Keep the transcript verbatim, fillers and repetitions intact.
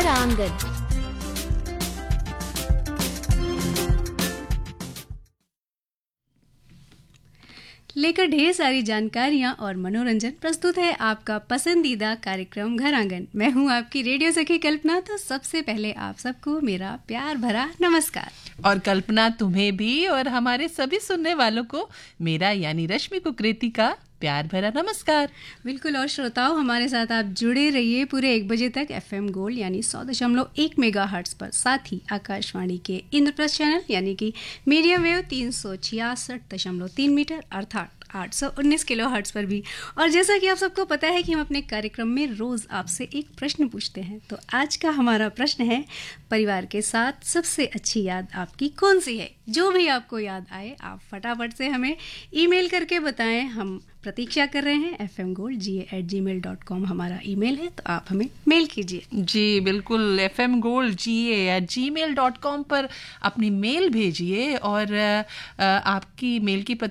आंगन। लेकर ढेर सारी जानकारियां और मनोरंजन प्रस्तुत है आपका पसंदीदा कार्यक्रम घर आंगन। मैं हूं आपकी रेडियो सखी कल्पना। तो सबसे पहले आप सबको मेरा प्यार भरा नमस्कार। और कल्पना, तुम्हें भी और हमारे सभी सुनने वालों को मेरा यानी रश्मि कुकरेती का प्यार भरा नमस्कार। बिल्कुल। और श्रोताओं, हमारे साथ आप जुड़े रहिए पूरे एक बजे तक एफएम गोल्ड यानी सौ दशमलव एक मेगा हर्ट्स पर, साथ ही आकाशवाणी के इंद्रप्रस्थ चैनल यानी कि मीडियम वेव तीन सौ छियासठ दशमलव तीन मीटर अर्थात आठ सौ उन्नीस किलो हर्ट्स पर भी। और जैसा कि आप सबको पता है कि हम अपने कार्यक्रम में रोज आपसे एक प्रश्न पूछते हैं, तो आज का हमारा प्रश्न है, परिवार के साथ सबसे अच्छी याद आपकी कौन सी है? जो भी आपको याद आए आप फटाफट से हमें ईमेल करके बताएं। हम प्रतीक्षा कर रहे हैं। एफ एम गोल्ड जी ए एट जी मेल डॉट कॉम हमारा ईमेल है, तो आप हमें मेल कीजिए। जी बिल्कुल, एफ एम गोल्ड जी ए एट जी मेल डॉट कॉम पर अपनी मेल भेजिए और आपकी मेल की